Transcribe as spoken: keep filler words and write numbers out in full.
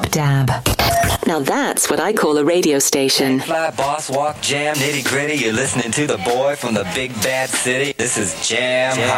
Dab. Now that's what I call a radio station. Fly, boss, walk, jam, nitty gritty. You're listening to the boy from the big bad city. This is Jam. Jam.